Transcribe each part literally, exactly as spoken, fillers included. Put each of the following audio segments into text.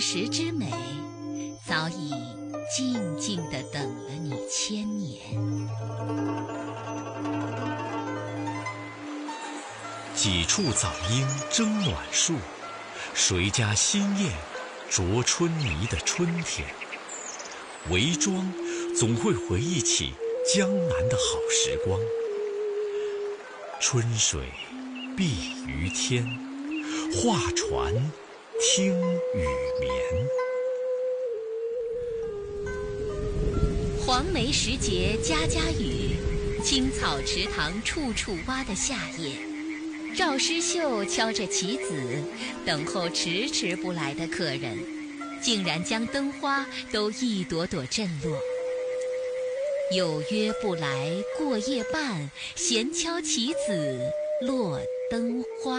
时之美，早已静静地等了你千年。 几处早莺争暖树，谁家新燕啄春泥的春天。韦庄总会回忆起江南的好时光。春水碧于天，画船听雨眠。 黄梅时节家家雨，青草池塘处处蛙的夏夜。赵诗绣敲着棋子，等候迟迟不来的客人，竟然将灯花都一朵朵震落。有约不来过夜半，闲敲棋子落灯花。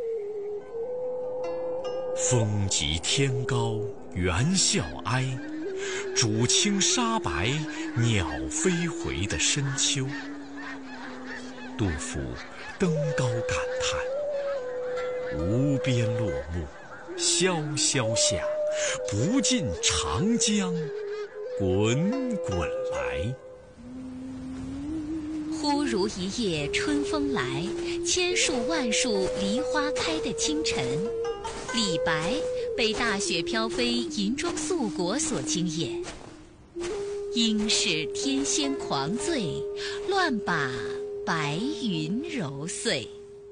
风急天高猿啸哀，渚清沙白鸟飞回的深秋。杜甫登高感叹：无边落木萧萧下，不尽长江滚滚来。 忽如一夜春风来，千树万树梨花开的清晨。李白被大雪飘飞银装素裹所惊艳，应是天仙狂醉，乱把白云揉碎。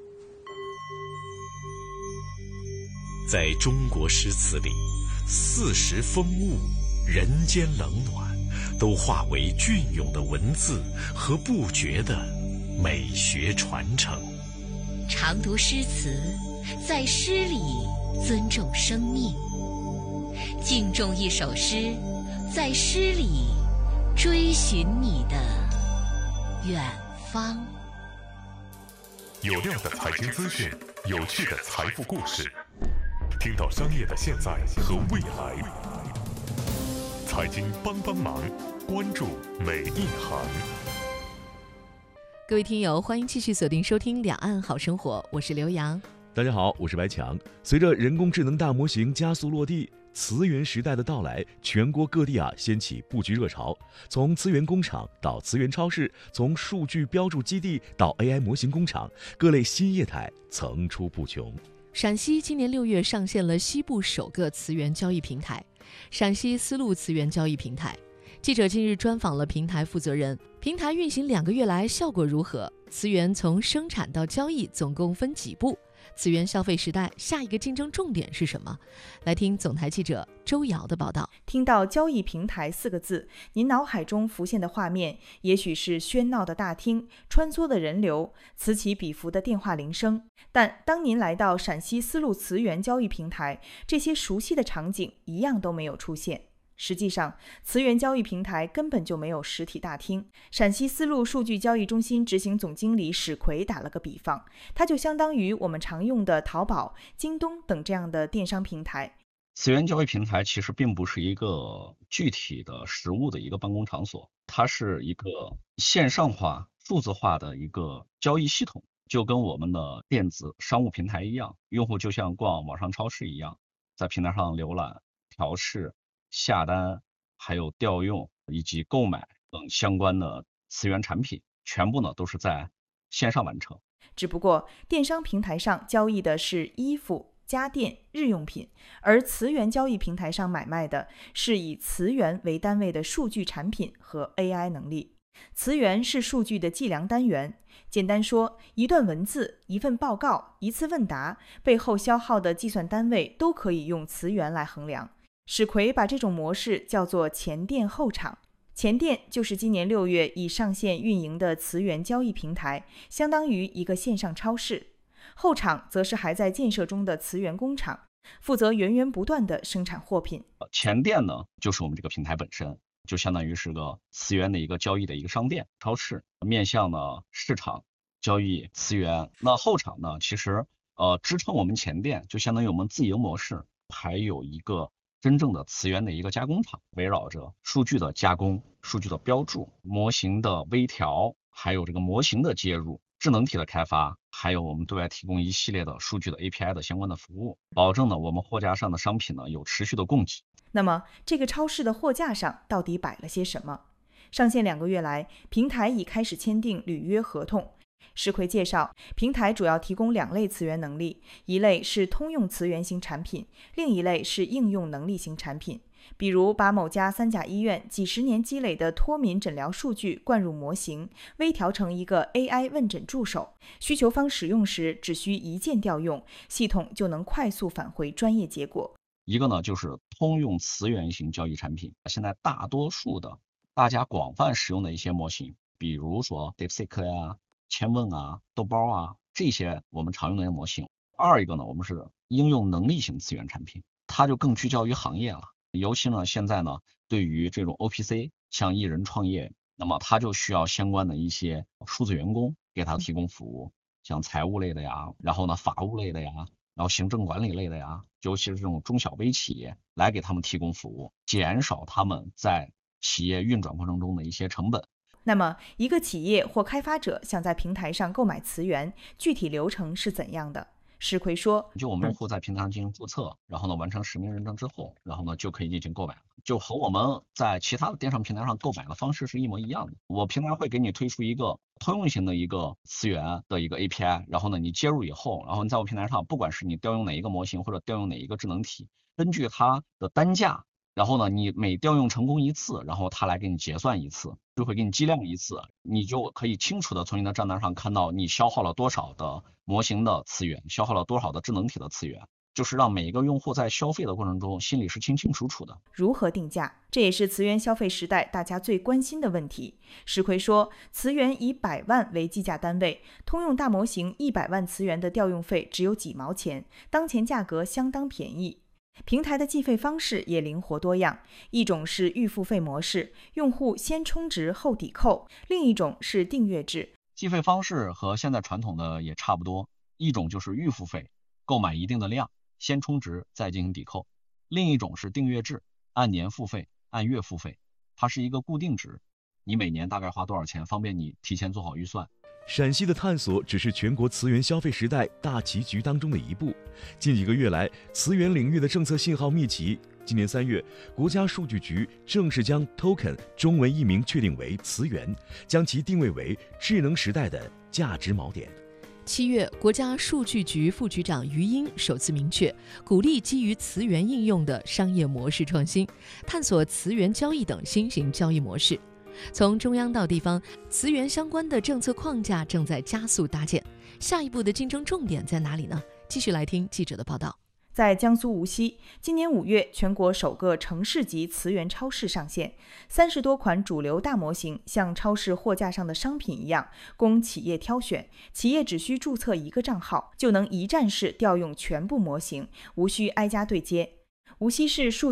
在中国诗词里，四时风物、人间冷暖，都化为隽永的文字和不绝的美学传承。 常读诗词，在诗里尊重生命；敬重一首诗，在诗里追寻你的远方。 有料的财经资讯，有趣的财富故事，听到商业的现在和未来。财经帮帮忙，关注每一行。 各位听友，欢迎继续锁定收听《两岸好生活》，我是刘洋。 大家好，我是白强。随着人工智能大模型加速落地，词源时代的到来，全国各地啊掀起布局热潮。从词源工厂到词源超市，从数据标注基地到 A I 模型工厂，各类新业态层出不穷。 陕西今年六月上线了西部首个词源交易平台——陕西丝路词源交易平台。记者近日专访了平台负责人，平台运行两个月来效果如何？词源从生产到交易总共分几步？词源消费时代下一个竞争重点是什么？来听总台记者周瑶的报道。 听到交易平台四个字，您脑海中浮现的画面也许是喧闹的大厅、穿梭的人流、此起彼伏的电话铃声。但当您来到陕西丝路词源交易平台，这些熟悉的场景一样都没有出现。实际上，词源交易平台根本就没有实体大厅。陕西丝路数据交易中心执行总经理史奎打了个比方，它就相当于我们常用的淘宝、京东等这样的电商平台。 词源交易平台其实并不是一个具体的实物的一个办公场所，它是一个线上化、数字化的一个交易系统，就跟我们的电子商务平台一样，用户就像逛网上超市一样，在平台上浏览、调试、下单，还有调用以及购买等相关的词源产品，全部呢都是在线上完成。 只不过电商平台上交易的是衣服、家电、日用品，而词源交易平台上买卖的是以词源为单位的数据产品和 A I 能力。词源是数据的计量单元，简单说，一段文字、一份报告、一次问答背后消耗的计算单位都可以用词源来衡量。史奎把这种模式叫做前店后厂。前店就是今年六月已上线运营的词源交易平台，相当于一个线上超市。后厂则是还在建设中的词源工厂，负责源源不断的生产货品。 前店呢，就是我们这个平台本身，就相当于是个词源的一个交易的一个商店、超市，面向呢市场交易词源。那后厂呢，其实呃支撑我们前店，就相当于我们自营模式，还有一个真正的词源的一个加工厂，围绕着数据的加工、数据的标注、模型的微调，还有这个模型的接入， 智能体的开发，还有我们对外提供一系列的数据的 A P I 的相关的服务，保证呢我们货架上的商品呢有持续的供给。 那么这个超市的货架上到底摆了些什么？上线两个月来，平台已开始签订履约合同。石奎介绍，平台主要提供两类词源能力，一类是通用词源型产品，另一类是应用能力型产品。比如把某家三甲医院几十年积累的脱敏诊疗数据灌入模型，微调成一个 A I 问诊助手，需求方使用时只需一键调用，系统就能快速返回专业结果。 一个呢就是通用词源型交易产品，现在大多数的大家广泛使用的一些模型，比如说 DeepSeek 呀、千问啊、豆包啊，这些我们常用的模型。二一个呢，我们是应用能力型词源产品，它就更聚焦于行业了。尤其呢，现在呢，对于这种 O P C， 像艺人创业，那么他就需要相关的一些数字员工给他提供服务，像财务类的呀，然后呢法务类的呀，然后行政管理类的呀，尤其是这种中小微企业来给他们提供服务，减少他们在企业运转过程中的一些成本。 那么一个企业或开发者想在平台上购买词源，具体流程是怎样的？石奎说， 就我们用户在平台上进行注册，然后呢完成实名认证之后，然后呢就可以进行购买了，就和我们在其他的电商平台上购买的方式是一模一样的。我平台会给你推出一个通用型的一个词源的一个 A P I， 然后呢你接入以后，然后你在我平台上，不管是你调用哪一个模型或者调用哪一个智能体，根据它的单价，然后呢你每调用成功一次，然后它来给你结算一次，就会给你计量一次，你就可以清楚的从你的账单上看到你消耗了多少的模型的资源，消耗了多少的智能体的资源，就是让每一个用户在消费的过程中心里是清清楚楚的。 如何定价，这也是词源消费时代大家最关心的问题。石奎说，词源以百万为计价单位，通用大模型一百万词源的调用费只有几毛钱，当前价格相当便宜。平台的计费方式也灵活多样，一种是预付费模式，用户先充值后抵扣；另一种是订阅制。 计费方式和现在传统的也差不多，一种就是预付费，购买一定的量，先充值再进行抵扣；另一种是订阅制，按年付费，按月付费，它是一个固定值，你每年大概花多少钱，方便你提前做好预算。 陕西的探索只是全国词源消费时代大棋局当中的一步。近几个月来，词源领域的政策信号密集。今年三月，国家数据局正式将 token 中文译名确定为词源，将其定位为智能时代的价值锚点。 七月，国家数据局副局长于英首次明确，鼓励基于词源应用的商业模式创新，探索词源交易等新型交易模式。从中央到地方，词源相关的政策框架正在加速搭建。下一步的竞争重点在哪里呢？继续来听记者的报道。 在江苏无锡，今年五月，全国首个城市级词源超市上线，三十多款主流大模型像超市货架上的商品一样，供企业挑选。企业只需注册一个账号，就能一站式调用全部模型，无需挨家对接。无锡市数